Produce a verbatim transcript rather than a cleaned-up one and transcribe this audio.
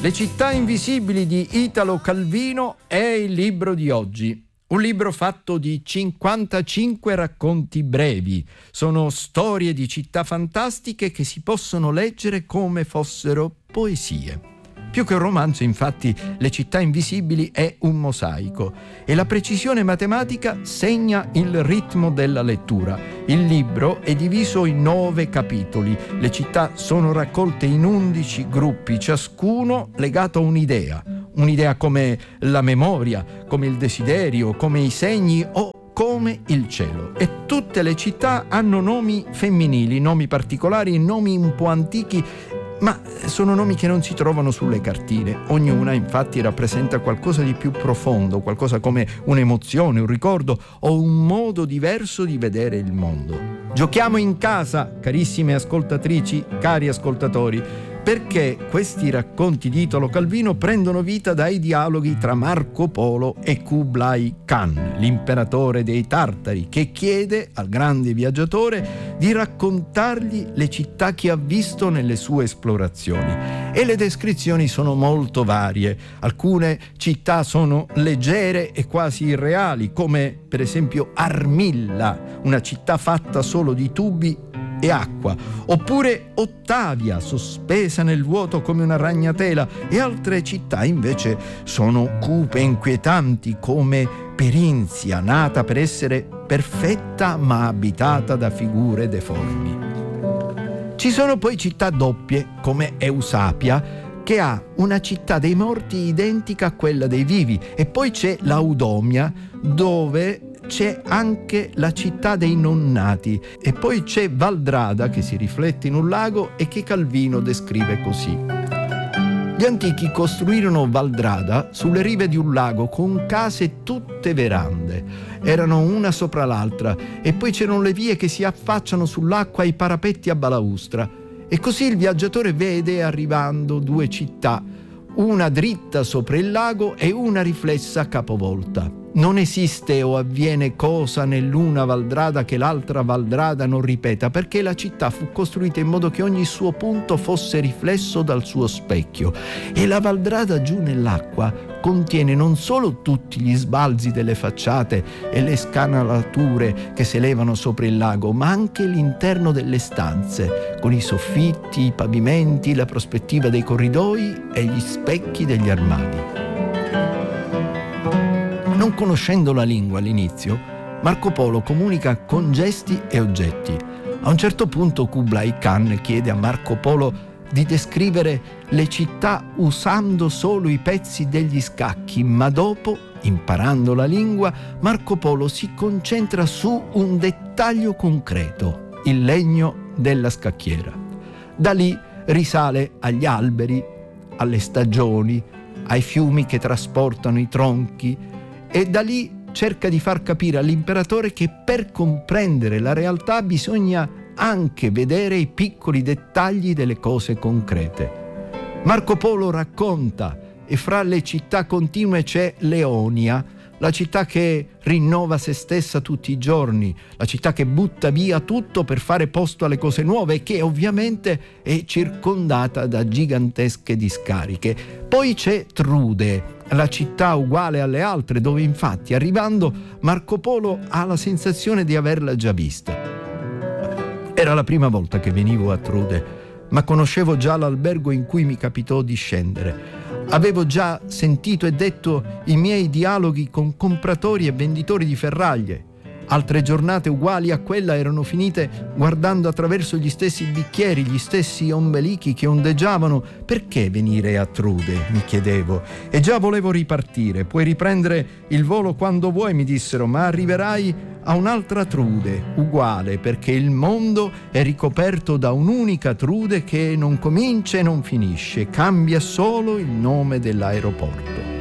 Le città invisibili di Italo Calvino è il libro di oggi. Un libro fatto di cinquantacinque racconti brevi. Sono storie di città fantastiche che si possono leggere come fossero poesie. Più che un romanzo, infatti, Le città invisibili è un mosaico e la precisione matematica segna il ritmo della lettura. Il libro è diviso in nove capitoli. Le città sono raccolte in undici gruppi, ciascuno legato a un'idea. Un'idea come la memoria, come il desiderio, come i segni o come il cielo. E tutte le città hanno nomi femminili, nomi particolari, nomi un po' antichi, ma sono nomi che non si trovano sulle cartine. Ognuna infatti rappresenta qualcosa di più profondo, qualcosa come un'emozione, un ricordo o un modo diverso di vedere il mondo. Giochiamo in casa, carissime ascoltatrici, cari ascoltatori, perché questi racconti di Italo Calvino prendono vita dai dialoghi tra Marco Polo e Kublai Khan, l'imperatore dei Tartari, che chiede al grande viaggiatore di raccontargli le città che ha visto nelle sue esplorazioni. E le descrizioni sono molto varie. Alcune città sono leggere e quasi irreali, come per esempio Armilla, una città fatta solo di tubi e acqua, oppure Ottavia, sospesa nel vuoto come una ragnatela, e altre città invece sono cupe e inquietanti come Perinzia, nata per essere perfetta ma abitata da figure deformi. Ci sono poi città doppie come Eusapia, che ha una città dei morti identica a quella dei vivi, e poi c'è Laudomia, dove c'è anche la città dei non nati, e poi c'è Valdrada che si riflette in un lago e che Calvino descrive così. Gli antichi costruirono Valdrada sulle rive di un lago con case tutte verande, erano una sopra l'altra, e poi c'erano le vie che si affacciano sull'acqua e i parapetti a balaustra, e così il viaggiatore vede arrivando due città, una dritta sopra il lago e una riflessa capovolta. Non esiste o avviene cosa nell'una Valdrada che l'altra Valdrada non ripeta, perché la città fu costruita in modo che ogni suo punto fosse riflesso dal suo specchio. E la Valdrada giù nell'acqua contiene non solo tutti gli sbalzi delle facciate e le scanalature che si elevano sopra il lago, ma anche l'interno delle stanze, con i soffitti, i pavimenti, la prospettiva dei corridoi e gli specchi degli armadi. Non conoscendo la lingua all'inizio, Marco Polo comunica con gesti e oggetti. A un certo punto Kublai Khan chiede a Marco Polo di descrivere le città usando solo i pezzi degli scacchi, ma dopo, imparando la lingua, Marco Polo si concentra su un dettaglio concreto, il legno della scacchiera. Da lì risale agli alberi, alle stagioni, ai fiumi che trasportano i tronchi, e da lì cerca di far capire all'imperatore che per comprendere la realtà bisogna anche vedere i piccoli dettagli delle cose concrete. Marco Polo racconta, e fra le città continue c'è Leonia, la città che rinnova se stessa tutti i giorni, la città che butta via tutto per fare posto alle cose nuove e che ovviamente è circondata da gigantesche discariche. Poi c'è Trude, la città uguale alle altre, dove infatti arrivando Marco Polo ha la sensazione di averla già vista. Era la prima volta che venivo a Trude, ma conoscevo già l'albergo in cui mi capitò di scendere. Avevo già sentito e detto i miei dialoghi con compratori e venditori di ferraglie. Altre giornate uguali a quella erano finite guardando attraverso gli stessi bicchieri, gli stessi ombelichi che ondeggiavano. Perché venire a Trude? Mi chiedevo. E già volevo ripartire. Puoi riprendere il volo quando vuoi, mi dissero, ma arriverai a un'altra Trude, uguale, perché il mondo è ricoperto da un'unica Trude che non comincia e non finisce, cambia solo il nome dell'aeroporto.